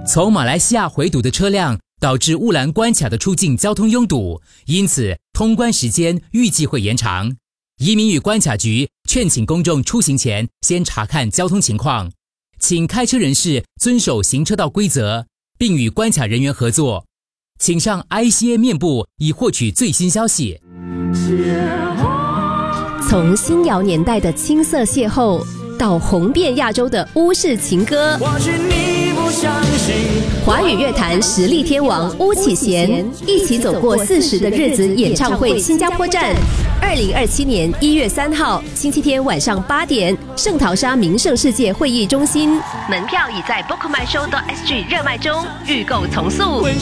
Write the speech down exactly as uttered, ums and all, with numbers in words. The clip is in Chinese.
从马来西亚回堵的车辆导致乌兰关卡的出境交通拥堵，因此通关时间预计会延长。移民与关卡局劝请公众出行前先查看交通情况，请开车人士遵守行车道规则，并与关卡人员合作。请上 I C A 面部以获取最新消息。 从新谣年代的青涩邂逅，到红遍亚洲的巫式情歌，华语乐坛实力天王巫启贤一起走过四十的日子演唱会新加坡站，二零二七年一月三号星期天晚上八点，圣淘沙名胜世界会议中心，门票已在 book my show dot s g 热卖中，预购从速。